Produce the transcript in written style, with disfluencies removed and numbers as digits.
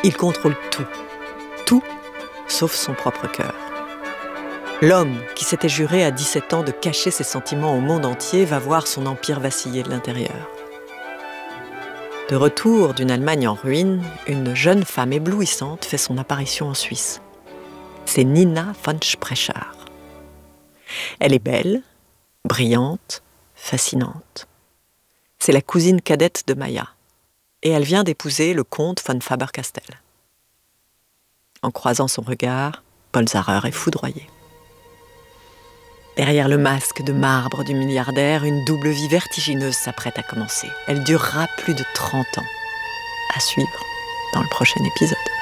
Il contrôle tout. Tout, sauf son propre cœur. L'homme qui s'était juré à 17 ans de cacher ses sentiments au monde entier va voir son empire vaciller de l'intérieur. De retour d'une Allemagne en ruine, une jeune femme éblouissante fait son apparition en Suisse. C'est Nina von Sprecher. Elle est belle, brillante, fascinante. C'est la cousine cadette de Maya, et elle vient d'épouser le comte von Faber-Castell. En croisant son regard, Paul Zarrer est foudroyé. Derrière le masque de marbre du milliardaire, une double vie vertigineuse s'apprête à commencer. Elle durera plus de 30 ans. À suivre dans le prochain épisode.